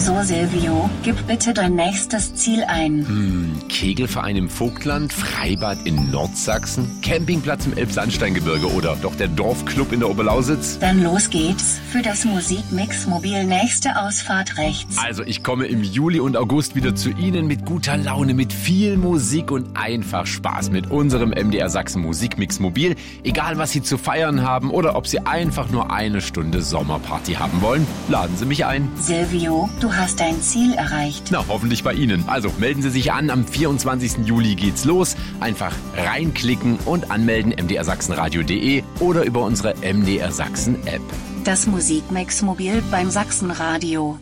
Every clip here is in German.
So, Silvio, gib bitte dein nächstes Ziel ein. Kegelverein im Vogtland, Freibad in Nordsachsen, Campingplatz im Elbsandsteingebirge oder doch der Dorfclub in der Oberlausitz? Dann los geht's für das Musikmix Mobil nächste Ausfahrt rechts. Also ich komme im Juli und August wieder zu Ihnen mit guter Laune, mit viel Musik und einfach Spaß mit unserem MDR Sachsen Musikmix Mobil. Egal was Sie zu feiern haben oder ob Sie einfach nur eine Stunde Sommerparty haben wollen, laden Sie mich ein. Silvio, du hast dein Ziel erreicht. Na, hoffentlich bei Ihnen. Also melden Sie sich an, am 24. Juli geht's los. Einfach reinklicken und anmelden mdrsachsenradio.de oder über unsere MDR Sachsen App. Das Musikmix Mobil beim Sachsenradio.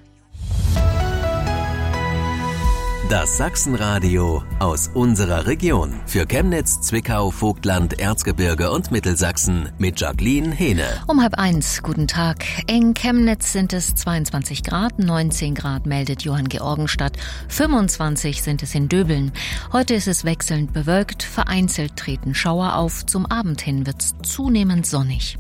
Das Sachsenradio aus unserer Region. Für Chemnitz, Zwickau, Vogtland, Erzgebirge und Mittelsachsen mit Jacqueline Hehne. Um 12:30, guten Tag. In Chemnitz sind es 22 Grad, 19 Grad meldet Johann Georgenstadt, 25 sind es in Döbeln. Heute ist es wechselnd bewölkt, vereinzelt treten Schauer auf, zum Abend hin wird's zunehmend sonnig.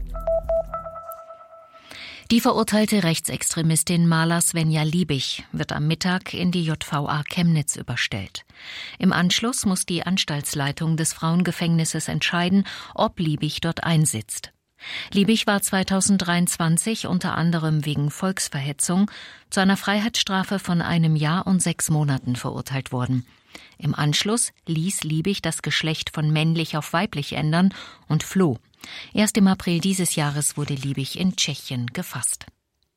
Die verurteilte Rechtsextremistin Marla Svenja Liebig wird am Mittag in die JVA Chemnitz überstellt. Im Anschluss muss die Anstaltsleitung des Frauengefängnisses entscheiden, ob Liebig dort einsitzt. Liebig war 2023 unter anderem wegen Volksverhetzung zu einer Freiheitsstrafe von 1 Jahr und 6 Monaten verurteilt worden. Im Anschluss ließ Liebig das Geschlecht von männlich auf weiblich ändern und floh. Erst im April dieses Jahres wurde Liebig in Tschechien gefasst.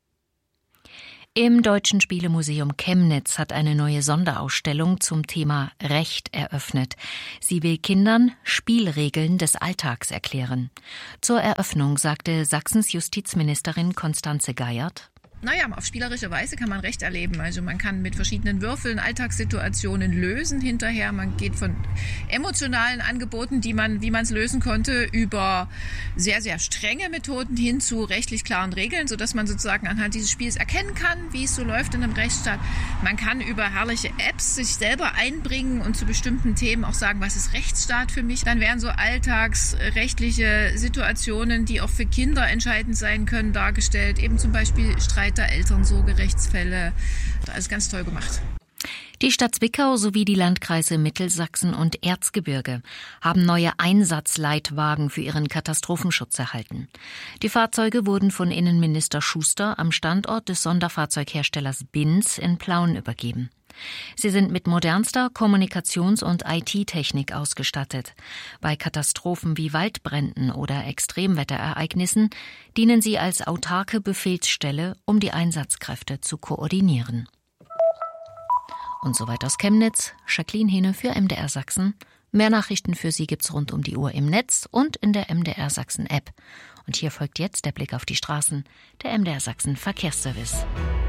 Im Deutschen Spielemuseum Chemnitz hat eine neue Sonderausstellung zum Thema Recht eröffnet. Sie will Kindern Spielregeln des Alltags erklären. Zur Eröffnung sagte Sachsens Justizministerin Constanze Geiert: Naja, auf spielerische Weise kann man Recht erleben. Also man kann mit verschiedenen Würfeln Alltagssituationen lösen hinterher. Man geht von emotionalen Angeboten, wie man es lösen konnte, über sehr, sehr strenge Methoden hin zu rechtlich klaren Regeln, sodass man sozusagen anhand dieses Spiels erkennen kann, wie es so läuft in einem Rechtsstaat. Man kann über herrliche Apps sich selber einbringen und zu bestimmten Themen auch sagen, was ist Rechtsstaat für mich. Dann werden so alltagsrechtliche Situationen, die auch für Kinder entscheidend sein können, dargestellt. Eben zum Beispiel Streit der Eltern, Sorgerechtsfälle. Alles ganz toll gemacht. Die Stadt Zwickau sowie die Landkreise Mittelsachsen und Erzgebirge haben neue Einsatzleitwagen für ihren Katastrophenschutz erhalten. Die Fahrzeuge wurden von Innenminister Schuster am Standort des Sonderfahrzeugherstellers Binz in Plauen übergeben. Sie sind mit modernster Kommunikations- und IT-Technik ausgestattet. Bei Katastrophen wie Waldbränden oder Extremwetterereignissen dienen sie als autarke Befehlsstelle, um die Einsatzkräfte zu koordinieren. Und soweit aus Chemnitz, Jacqueline Hehne für MDR Sachsen. Mehr Nachrichten für Sie gibt's rund um die Uhr im Netz und in der MDR Sachsen App. Und hier folgt jetzt der Blick auf die Straßen, der MDR Sachsen Verkehrsservice.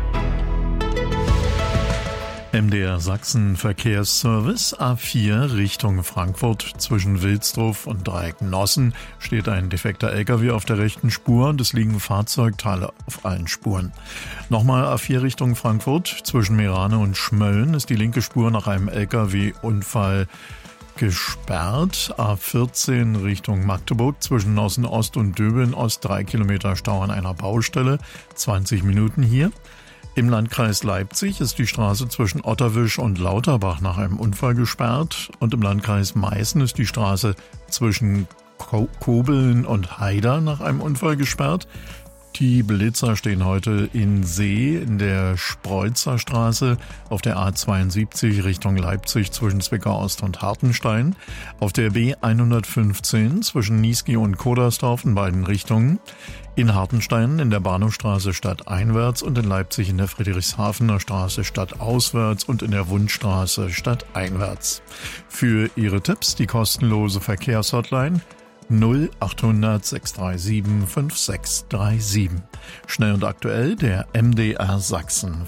MDR Sachsen Verkehrsservice A4 Richtung Frankfurt. Zwischen Wilsdruff und Dreiecknossen steht ein defekter LKW auf der rechten Spur und es liegen Fahrzeugteile auf allen Spuren. Nochmal A4 Richtung Frankfurt. Zwischen Meerane und Schmölln ist die linke Spur nach einem LKW-Unfall gesperrt. A14 Richtung Magdeburg. Zwischen Nossen Ost und Döbeln Ost 3 Kilometer Stau an einer Baustelle. 20 Minuten hier. Im Landkreis Leipzig ist die Straße zwischen Otterwisch und Lauterbach nach einem Unfall gesperrt und im Landkreis Meißen ist die Straße zwischen Kobeln und Haida nach einem Unfall gesperrt. Die Blitzer stehen heute in See in der Spreutzer Straße, auf der A72 Richtung Leipzig zwischen Zwickau Ost und Hartenstein, auf der B115 zwischen Niesky und Kodersdorf in beiden Richtungen, in Hartenstein in der Bahnhofstraße stadteinwärts und in Leipzig in der Friedrichshafener Straße stadtauswärts und in der Wundstraße stadteinwärts. Für Ihre Tipps die kostenlose Verkehrshotline 0800 637 5637. Schnell und aktuell der MDR Sachsen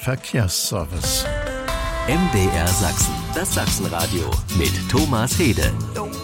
Verkehrsservice. MDR Sachsen, das Sachsenradio mit Thomas Hede.